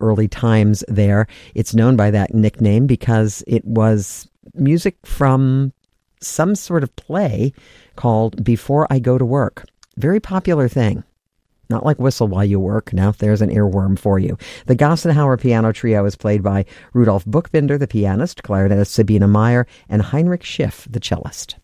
early times there. It's known by that nickname because it was music from some sort of play called Before I Go to Work. Very popular thing. Not like Whistle While You Work. Now there's an earworm for you. The Gassenhauer Piano Trio is played by Rudolf Buchbinder, the pianist, clarinetist Sabine Meyer, and Heinrich Schiff, the cellist.